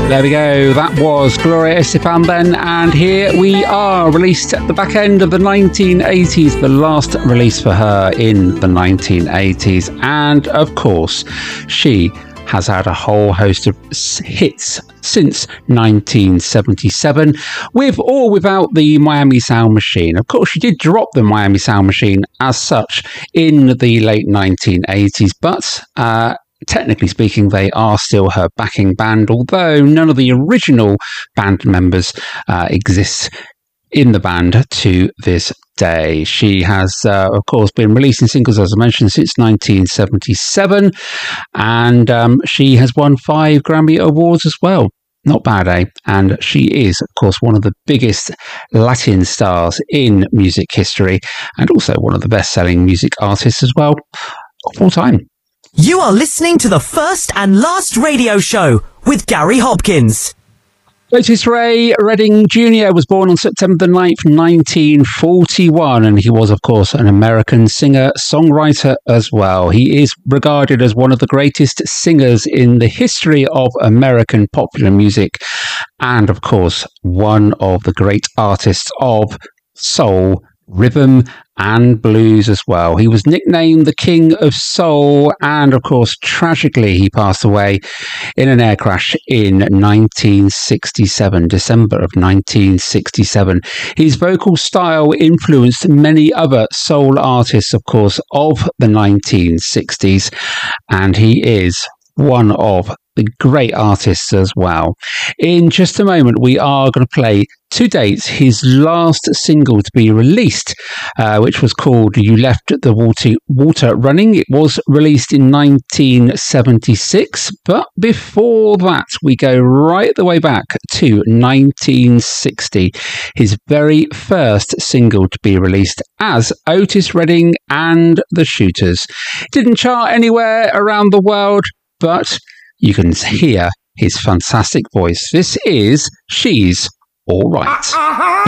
There we go. That was Gloria Estefan then, and here we are, released at the back end of the 1980s, the last release for her in the 1980s. And of course, she has had a whole host of hits since 1977, with or without the Miami Sound Machine. Of course, she did drop the Miami Sound Machine as such in the late 1980s, but technically speaking, they are still her backing band, although none of the original band members exist in the band to this day. She has, of course, been releasing singles, as I mentioned, since 1977, and she has won 5 Grammy Awards as well. Not bad, eh? And she is, of course, one of the biggest Latin stars in music history, and also one of the best-selling music artists as well of all time. You are listening to the First and Last Radio Show with Gary Hopkins. Otis Ray Redding Jr. was born on September the 9th, 1941, and he was, of course, an American singer-songwriter as well. He is regarded as one of the greatest singers in the history of American popular music, and, of course, one of the great artists of soul, rhythm and blues as well. He was nicknamed the King of Soul, and of course, tragically, he passed away in an air crash in 1967, December of 1967. His vocal style influenced many other soul artists, of course, of the 1960s, and he is one of the great artists as well. In just a moment, we are going to play to date his last single to be released, which was called You Left the Water Running. It was released in 1976, but before that, we go right the way back to 1960, his very first single to be released as Otis Redding and the Shooters. Didn't chart anywhere around the world, but you can hear his fantastic voice. This is She's All Right.